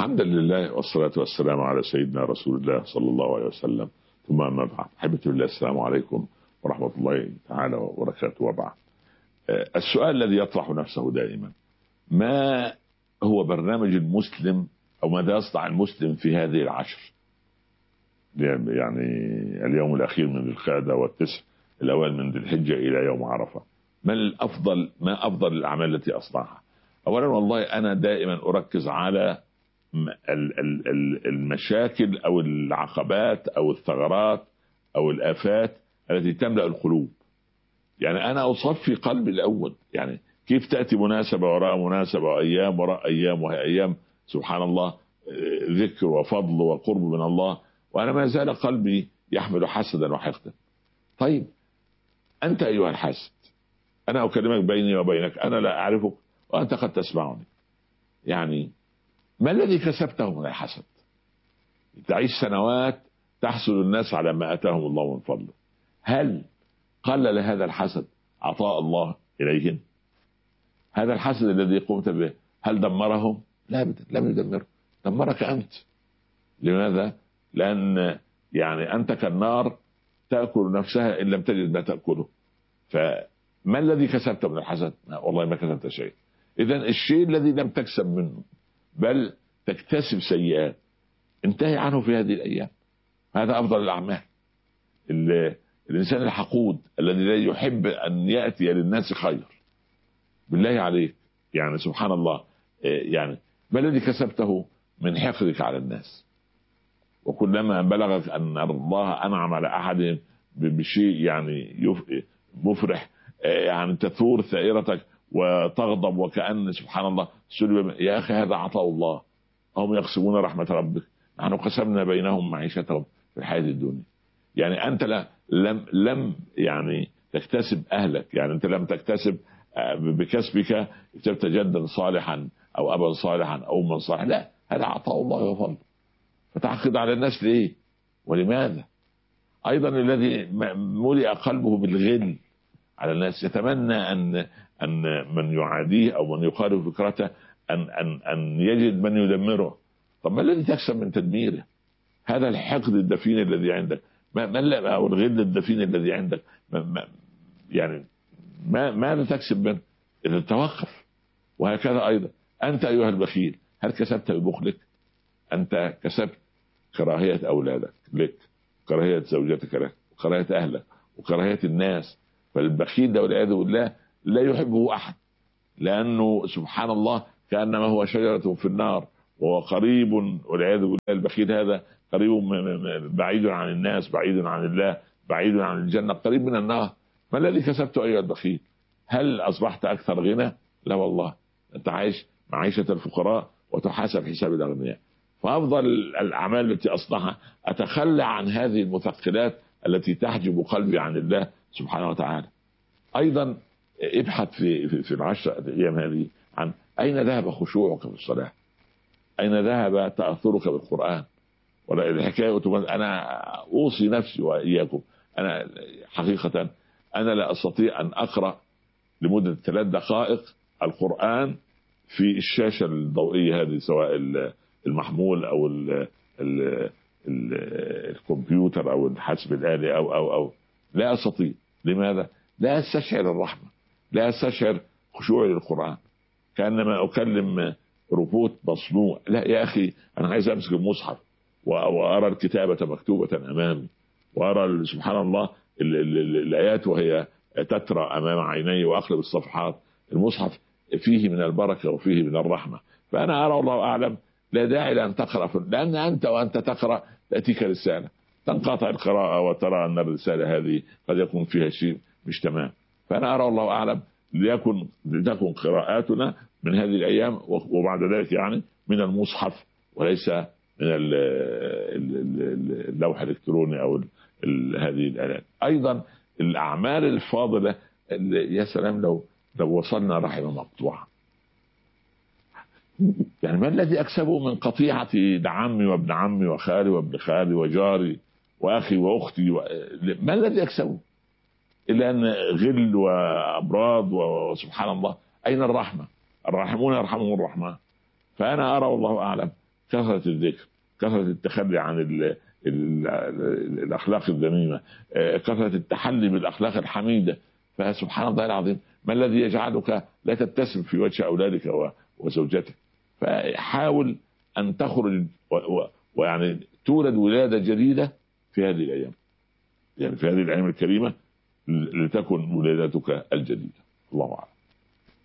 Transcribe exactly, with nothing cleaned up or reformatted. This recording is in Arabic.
حمدا لله والصلاة والسلام على سيدنا رسول الله صلى الله عليه وسلم، ثم أما بعد. أحبتي بالله، السلام عليكم ورحمة الله تعالى وبركاته. وبعد، السؤال الذي يطرح نفسه دائما: ما هو برنامج المسلم، أو ماذا يصنع المسلم في هذه العشر، يعني اليوم الأخير من ذي القعدة والتسع الأوائل من ذي الحجة إلى يوم عرفة؟ ما الأفضل ما أفضل الأعمال التي أصنعها؟ أولا، والله أنا دائما أركز على المشاكل أو العقبات أو الثغرات أو الآفات التي تملأ القلوب. يعني أنا أصفي قلبي الأول. يعني كيف تأتي مناسبة وراء مناسبة وأيام وراء أيام وهي أيام سبحان الله ذكر وفضل وقرب من الله، وأنا ما زال قلبي يحمل حسدا وحقدا. طيب أنت أيها الحاسد، أنا أكلمك بيني وبينك، أنا لا أعرفك وأنت قد تسمعني. يعني ما الذي كسبته من الحسد؟ تعيش سنوات تحسد الناس على ما أتاهم الله من فضله. هل قلل هذا الحسد عطاء الله إليهم؟ هذا الحسد الذي قمت به هل دمرهم؟ لا أبدا، لم يدمره، دمرك أنت. لماذا؟ لأن يعني أنت كالنار تأكل نفسها إن لم تجد ما تأكله. فما الذي كسبت من الحسد؟ والله ما كسبت شيء. إذن الشيء الذي لم تكسب منه بل تكتسب سيئات، انتهي عنه في هذه الأيام. هذا أفضل الأعمال. الإنسان الحقود الذي لا يحب أن يأتي للناس خير، بالله عليك، يعني سبحان الله، يعني ما الذي كسبته من حقدك على الناس؟ وكلما بلغك أن الله أنعم على أحد بشيء يعني مفرح، يعني تثور ثائرتك وتغضب وكأن سبحان الله سلب. يا أخي، هذا عطاء الله. هم يقسمون رحمة ربك، نحن قسمنا بينهم معيشتهم في الحياة الدنيا. يعني أنت لا لم لم يعني تكتسب أهلك، يعني أنت لم تكتسب بكسبك كتبت جدا صالحا أو أبا صالحا أو من صالح، لا، هذا عطاء الله وفضله. فتعقد على الناس ليه ولماذا؟ أيضا الذي ملئ قلبه بالغل على الناس يتمنى أن أن من يعاديه أو من يخالف فكرته أن أن أن يجد من يدمره. طب ما الذي تكسب من تدميره؟ هذا الحقد الدفين الذي عندك، ما ما أو الغل الدفين الذي عندك، ما ما يعني ما ماذا تكسب منه؟ إذا توقف. وهكذا أيضا أنت أيها البخيل، هل كسبت ببخلك؟ أنت كسبت كراهية أولادك لك، كراهية زوجتك لك، وكراهية أهلك، وكراهية الناس. فالبخيل ده والعياذ بالله لا يحبه أحد، لأنه سبحان الله كأنما هو شجرة في النار وهو قريب، والعياذ بالله البخيل هذا قريب بعيد عن الناس، بعيد عن الله، بعيد عن الجنة، قريب من النار. ما الذي كسبته أيها البخيل؟ هل أصبحت أكثر غنى؟ لا والله، أنت عايش معيشة الفقراء وتحاسب حساب الأغنياء. فأفضل الأعمال التي أصنعها أتخلى عن هذه المثقلات التي تحجب قلبي عن الله سبحانه وتعالى. أيضا ابحث في في, في العشر أيام هذه عن أين ذهب خشوعك في الصلاة، أين ذهب تأثرك بالقرآن. ولا الحكاية، أنا أوصي نفسي وإياكم، أنا حقيقة أنا لا أستطيع أن أقرأ لمدة ثلاث دقائق القرآن في الشاشة الضوئية هذه، سواء المحمول أو ال ال ال الكمبيوتر أو الحاسب الآلي أو أو أو لا أستطيع. لماذا؟ لا أستشعر الرحمة، لا أستشعر خشوعي للقرآن، كأنما أكلم روبوت مصنوع. لا يا أخي، أنا عايز أمسك المصحف وأرى الكتابة مكتوبة أمامي، وأرى سبحان الله ال ال ال الآيات وهي تترى أمام عيني، وأقلب الصفحات. المصحف فيه من البركة وفيه من الرحمة. فأنا أرى والله أعلم لا داعي لأن تقرأ، لأن أنت وأنت تقرأ تأتيك رسالة، تنقطع القراءة وترى أن الرسالة هذه قد يكون فيها شيء مش تمام. فأنا أرى والله أعلم ليكن لتكن قراءاتنا من هذه الأيام وبعد ذلك يعني من المصحف، وليس من اللوح الإلكتروني أو هذه الآلات. أيضا الأعمال الفاضلة، يا سلام لو لو وصلنا رحمة مقطوعة. يعني ما الذي أكسبه من قطيعة عمي وابن عمي وخالي وابن خالي وجاري وأخي وأختي و... ما الذي أكسبه إلا أن غل وأبراض وسبحان الله. أين الرحمة؟ الراحمون يرحمهم الرحمن. فأنا أرى والله أعلم كثرة الذكر، كثرة التخلي عن ال ال ال الأخلاق الذميمة، كثرة التحلي بالأخلاق الحميدة. فسبحان الله العظيم، ما الذي يجعلك لا تبتسم في وجه أولادك وزوجتك؟ فحاول أن تخرج ويعني تولد ولادة جديدة في هذه الأيام، يعني في هذه الأيام الكريمة لتكن ولادتك الجديدة. الله أعلم.